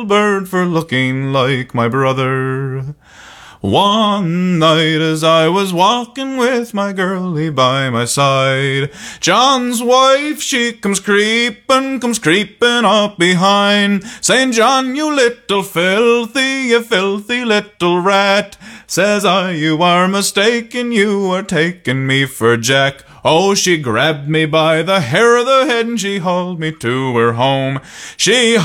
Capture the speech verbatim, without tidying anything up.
bird for looking like my brother. One night as I was walking with my girlie by my side, John's wife, she comes creeping, comes creeping up behind, saying, John, you little filthy, you filthy little rat. Says I, you are mistaken, you are taking me for Jack. Oh, she grabbed me by the hair of the head and she hauled me to her home. She